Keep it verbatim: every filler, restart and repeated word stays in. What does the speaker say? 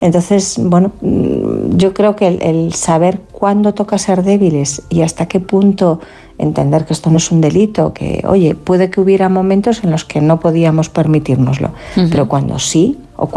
Entonces, bueno, yo creo que el, el saber cuándo toca ser débiles y hasta qué punto entender que esto no es un delito, que, oye, puede que hubiera momentos en los que no podíamos permitírnoslo, uh-huh. pero cuando sí, o